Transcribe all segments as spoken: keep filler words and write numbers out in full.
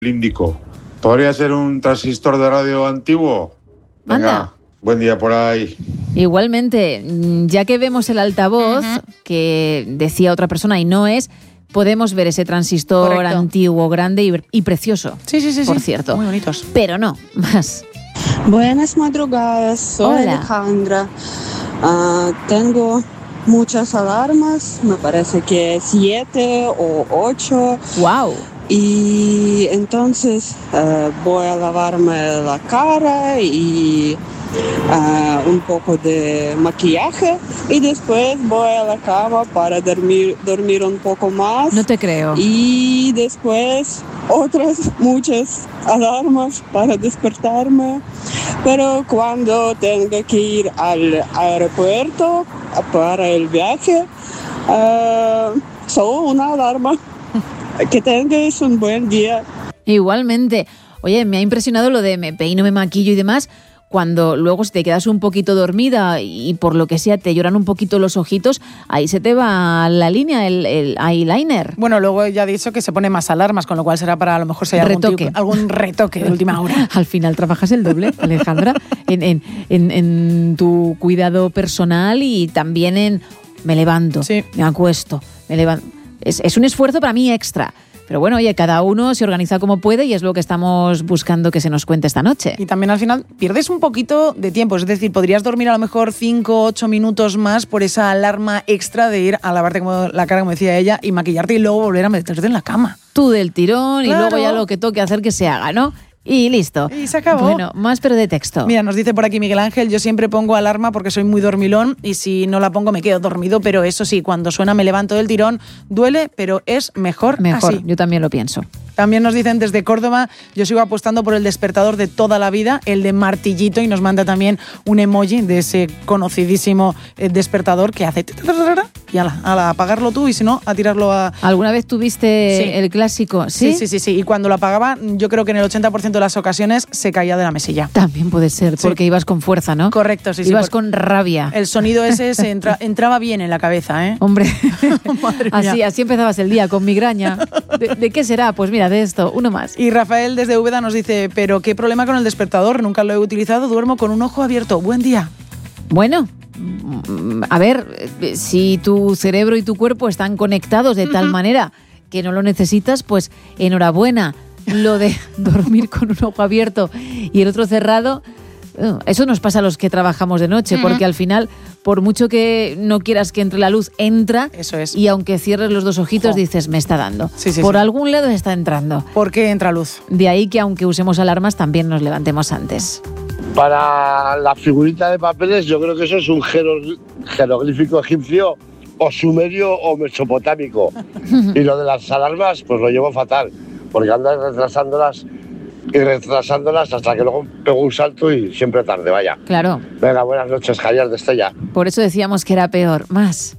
Índico. ¿Podría ser un transistor de radio antiguo? Venga, Anda. Buen día por ahí. Igualmente, ya que vemos el altavoz, uh-huh. que decía otra persona y no es, podemos ver ese transistor Correcto. antiguo, grande y, y precioso. Sí, sí, sí. Por sí. cierto. Muy bonitos. Pero no, más. Buenas madrugadas, soy Hola. Alejandra. Uh, tengo muchas alarmas, me parece que siete o ocho. ¡Wow! Y entonces uh, voy a lavarme la cara y uh, un poco de maquillaje y después voy a la cama para dormir, dormir un poco más. No te creo. Y después otras muchas alarmas para despertarme. Pero cuando tengo que ir al aeropuerto para el viaje, uh, solo una alarma. Que tengas un buen día. Igualmente. Oye, me ha impresionado lo de me peino, me maquillo y demás, cuando luego si te quedas un poquito dormida y por lo que sea te lloran un poquito los ojitos, ahí se te va la línea, el, el eyeliner. Bueno, luego ya ha dicho que se pone más alarmas, con lo cual será para a lo mejor si hay algún, retoque. Tipo, algún retoque de última hora. Al final trabajas el doble, Alejandra, en, en, en, en tu cuidado personal y también en me levanto, sí. me acuesto, me levanto. Es, es un esfuerzo para mí extra. Pero bueno, oye, cada uno se organiza como puede y es lo que estamos buscando que se nos cuente esta noche. Y también al final pierdes un poquito de tiempo, es decir, podrías dormir a lo mejor cinco o ocho minutos más por esa alarma extra de ir a lavarte como la cara, como decía ella, y maquillarte y luego volver a meterte en la cama. Tú del tirón Claro. Y luego ya lo que toque hacer que se haga, ¿no? Y listo. Y se acabó. Bueno, más pero de texto. Mira, nos dice por aquí Miguel Ángel, yo siempre pongo alarma porque soy muy dormilón y si no la pongo me quedo dormido, pero eso sí, cuando suena me levanto del tirón, duele, pero es mejor, Mejor, así. Yo también lo pienso. También nos dicen desde Córdoba, yo sigo apostando por el despertador de toda la vida, el de martillito, y nos manda también un emoji de ese conocidísimo eh, despertador que hace y ala, ala, apagarlo tú y si no, a tirarlo a... ¿Alguna vez tuviste Sí. el clásico? ¿Sí? Sí, sí, sí, sí. Y cuando lo apagaba, yo creo que en el ochenta por ciento de las ocasiones se caía de la mesilla. También puede ser, Sí. porque ibas con fuerza, ¿no? Correcto, sí, sí. Ibas por- con rabia. El sonido ese se entra- entraba bien en la cabeza, ¿eh? Hombre, Madre mía. así, así empezabas el día, con migraña. ¿De, de qué será? Pues mira, de esto, uno más. Y Rafael desde Úbeda nos dice, pero qué problema con el despertador, nunca lo he utilizado, duermo con un ojo abierto. Buen día. Bueno, mm, a ver, eh, si tu cerebro y tu cuerpo están conectados de tal manera que no lo necesitas, pues enhorabuena. Lo de dormir con un ojo abierto y el otro cerrado, eh, eso nos pasa a los que trabajamos de noche, Ujú. porque al final, por mucho que no quieras que entre la luz, entra. Eso es. Y aunque cierres los dos ojitos, Jo. dices, me está dando. Sí, sí, por sí. algún lado está entrando. ¿Por qué entra luz? De ahí que aunque usemos alarmas, también nos levantemos antes. Para la figurita de papeles, yo creo que eso es un jero- jeroglífico egipcio o sumerio o mesopotámico. Y lo de las alarmas, pues lo llevo fatal, porque andas retrasándolas y retrasándolas hasta que luego pego un salto y siempre tarde, vaya. Claro, Venga, buenas noches, Javier de Estella. por eso decíamos que era peor. Más.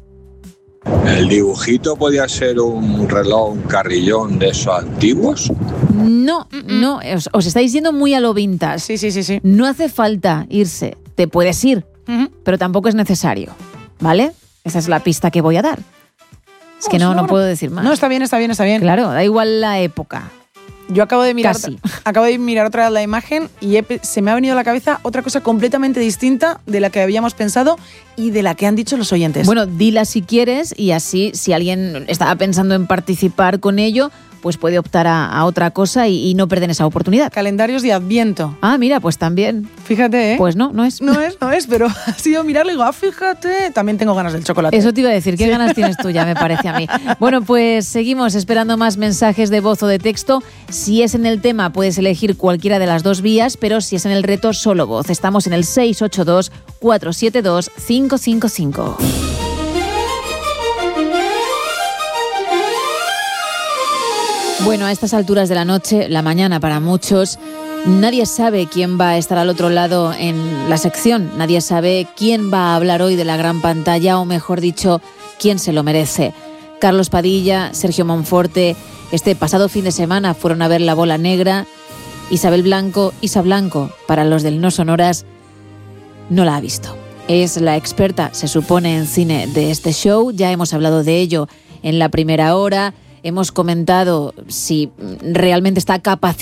El dibujito podía ser un reloj, un carrillón de esos antiguos. No, no, os, os estáis yendo muy a lo vintage. Sí, sí, sí, sí. No hace falta irse. Te puedes ir, Ujú. pero tampoco es necesario. ¿Vale? Esa es la pista que voy a dar. Es que Oh, no, sí, no bueno. puedo decir más. No, está bien, está bien, está bien. Claro, da igual la época. Yo acabo de mirar, Casi. acabo de mirar otra vez la imagen y he pe- se me ha venido a la cabeza otra cosa completamente distinta de la que habíamos pensado y de la que han dicho los oyentes. Bueno, dila si quieres y así, si alguien estaba pensando en participar con ello, pues puede optar a, a otra cosa y, y no perder esa oportunidad. Calendarios de Adviento. Ah, mira, pues también. Fíjate, ¿eh? Pues no, no es. no es, no es, pero ha sido mirarlo y digo, ah, fíjate, también tengo ganas del chocolate. Eso te iba a decir, ¿qué ganas tienes tú ya, me parece a mí? Bueno, pues seguimos esperando más mensajes de voz o de texto. Si es en el tema, puedes elegir cualquiera de las dos vías, pero si es en el reto, solo voz. Estamos en el seis ocho dos, cuatro siete dos, cinco cinco cinco. Bueno, a estas alturas de la noche, la mañana para muchos, nadie sabe quién va a estar al otro lado en la sección. Nadie sabe quién va a hablar hoy de la gran pantalla, o mejor dicho, quién se lo merece. Carlos Padilla, Sergio Monforte, este pasado fin de semana fueron a ver La Bola Negra. Isabel Blanco, Isa Blanco, para los del No Sonoras, no la ha visto. Es la experta, se supone, en cine de este show. Ya hemos hablado de ello en la primera hora. hemos comentado si realmente está capacitado